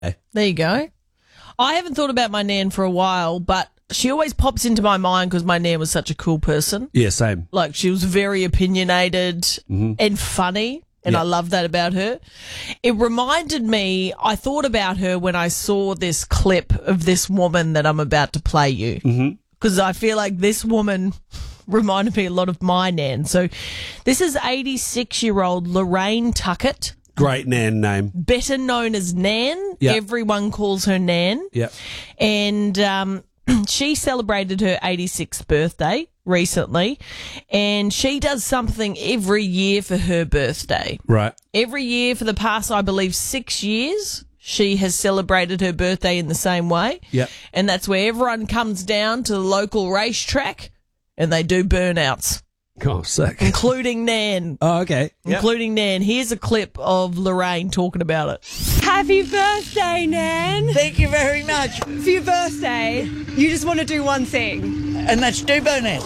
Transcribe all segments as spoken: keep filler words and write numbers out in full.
There you go. I haven't thought about my nan for a while, but she always pops into my mind because my nan was such a cool person. Yeah, same. Like, she was very opinionated Mm-hmm. and funny, and Yeah. I love that about her. It reminded me, I thought about her when I saw this clip of this woman that I'm about to play you. Because I feel like this woman reminded me a lot of my nan. So this is eighty-six-year-old Lorraine Tuckett, Great Nan name. better known as Nan. Yeah. Everyone calls her Nan. Yeah. And um, she celebrated her eighty-sixth birthday recently, and she does something every year for her birthday. Right. Every year for the past, I believe, six years, she has celebrated her birthday in the same way. Yep. And that's where everyone comes down to the local racetrack and they do burnouts, Oh, sick. including Nan. Oh, okay. Yep. Including Nan. Here's a clip of Lorraine talking about it. Happy birthday, Nan. Thank you very much. For your birthday, you just want to do one thing. And that's do burnouts.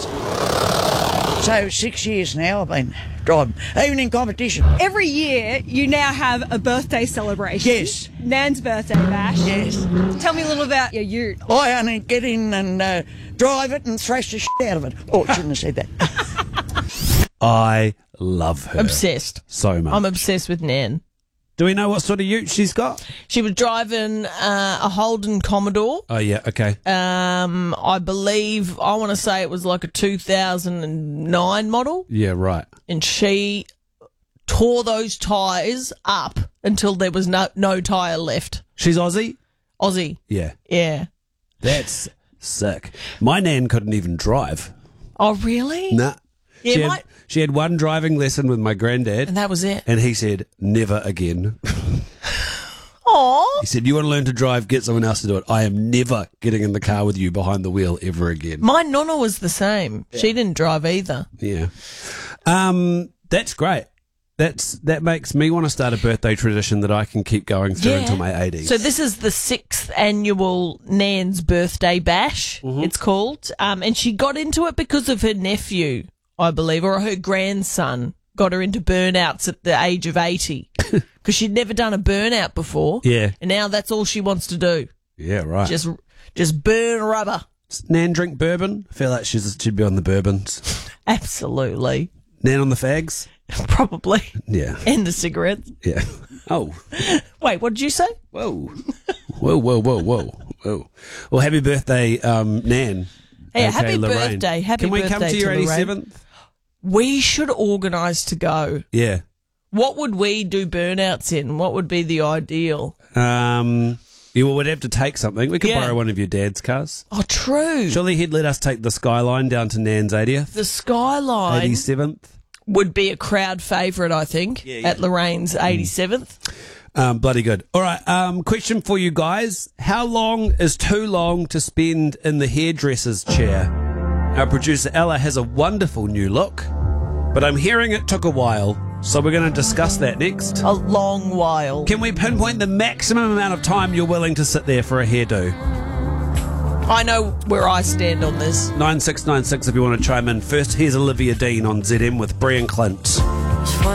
So six years now I've been driving, even in competition. Every year, you now have a birthday celebration. Yes. Nan's birthday bash. Yes. Tell me a little about your ute. I only get in and uh, drive it and thrash the shit out of it. Oh, I shouldn't have said that. I love her. Obsessed. So much. I'm obsessed with Nan. Do we know what sort of ute she's got? She was driving uh, a Holden Commodore. Oh, yeah. Okay. Um, I believe, I want to say it was like a two thousand nine model, Yeah, right. and she tore those tyres up until there was no, no tyre left. She's Aussie? Aussie, Yeah. yeah. That's sick. My Nan couldn't even drive. Oh, really? Nah. Yeah, she, my- had, she had one driving lesson with my granddad, And that was it. and he said, never again. Aw. He said, you want to learn to drive, get someone else to do it. I am never getting in the car with you behind the wheel ever again. My nonna was the same. She didn't drive either. Yeah. Um, that's great. That's That makes me want to start a birthday tradition that I can keep going through Yeah. until my eighties. So this is the sixth annual Nan's Birthday Bash, Mm-hmm. it's called. Um, and she got into it because of her nephew, I believe, or her grandson got her into burnouts at the age of eighty because she'd never done a burnout before. Yeah. And now that's all she wants to do. Yeah, right. Just just burn rubber. Does Nan drink bourbon? I feel like she's, she'd be on the bourbons. Absolutely. Nan on the fags? Probably. Yeah. And the cigarettes. Yeah. Oh. Wait, what did you say? Whoa. Whoa, whoa, whoa, whoa, whoa. Well, happy birthday, um, Nan. Hey, aka happy Lorraine. birthday. Happy Can we birthday come to your to Lorraine. eighty-seventh? We should organise to go. Yeah. What would we do burnouts in? What would be the ideal? Um, you would have to take something. We could Yeah. borrow one of your dad's cars. Oh, true. Surely he'd let us take the Skyline down to Nan's eightieth, The Skyline eighty-seventh. would be a crowd favourite, I think, Yeah, yeah. at Lorraine's eighty-seventh. Um, bloody good. All right. Um, question for you guys: how long is too long to spend in the hairdresser's chair? Our producer Ella has a wonderful new look, but I'm hearing it took a while, so we're going to discuss that next. A long while. Can we pinpoint the maximum amount of time you're willing to sit there for a hairdo? I know where I stand on this. nine six nine six if you want to chime in. First, here's Olivia Dean on Z M with Brian Clint.